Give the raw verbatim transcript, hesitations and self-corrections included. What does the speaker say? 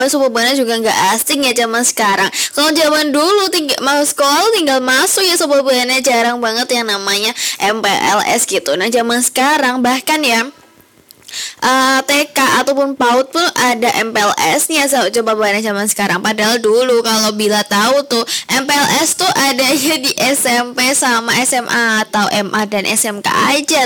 Sobat Buana juga nggak asing ya zaman sekarang. Kalau zaman dulu tinggal mau sekolah tinggal masuk ya Sobat Buana, jarang banget yang namanya M P L S gitu. Nah zaman sekarang bahkan ya Uh, T K ataupun PAUD pun ada M P L S-nya. So, coba Buana zaman sekarang. Padahal dulu kalau Bila tahu tuh M P L S tuh adanya di S M P sama S M A atau M A dan S M K aja